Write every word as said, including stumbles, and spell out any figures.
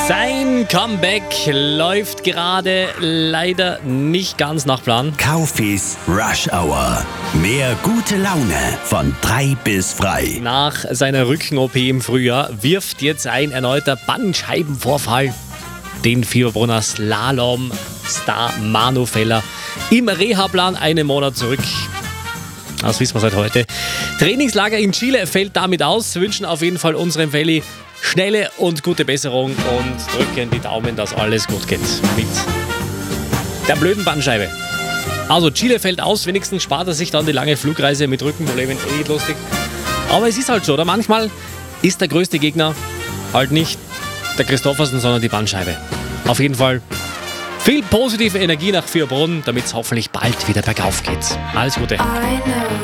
Sein Comeback läuft gerade leider nicht ganz nach Plan. Kaufis Rush Hour. Mehr gute Laune von drei bis frei. Nach seiner Rücken-O P im Frühjahr wirft jetzt ein erneuter Bandscheibenvorfall den Fieberbrunner Slalom-Star Manu Feller im Reha-Plan einen Monat zurück. Das wissen wir seit heute. Trainingslager in Chile fällt damit aus. Wir wünschen auf jeden Fall unserem Felli schnelle und gute Besserung und drücken die Daumen, dass alles gut geht mit der blöden Bandscheibe. Also Chile fällt aus, wenigstens spart er sich dann die lange Flugreise mit Rückenproblemen, eh nicht lustig. Aber es ist halt so, oder? Manchmal ist der größte Gegner halt nicht der Christoffersen, sondern die Bandscheibe. Auf jeden Fall viel positive Energie nach Fieberbrunn, damit es hoffentlich bald wieder bergauf geht. Alles Gute.